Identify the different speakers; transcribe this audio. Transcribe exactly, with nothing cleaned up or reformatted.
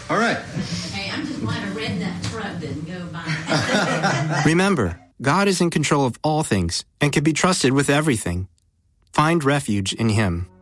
Speaker 1: All right.
Speaker 2: Hey, I'm just glad a redneck truck didn't go by.
Speaker 3: Remember, God is in control of all things and can be trusted with everything. Find refuge in Him.